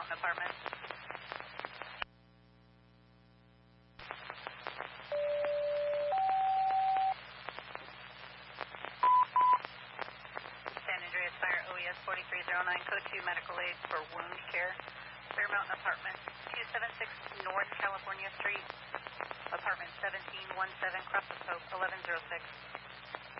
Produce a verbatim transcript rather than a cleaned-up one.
Mountain Apartment. San Andreas Fire O E S forty-three oh nine, code two medical aid for wound care. Clear Mountain Apartment, two